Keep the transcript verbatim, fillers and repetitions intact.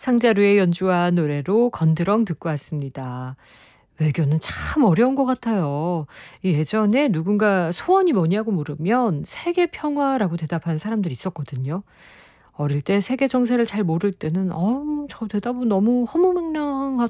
상자루의 연주와 노래로 건드렁 듣고 왔습니다. 외교는 참 어려운 것 같아요. 이 예전에 누군가 소원이 뭐냐고 물으면 세계 평화라고 대답한 사람들이 있었거든요. 어릴 때 세계 정세를 잘 모를 때는 어우, 저 대답은 너무 허무맹랑하다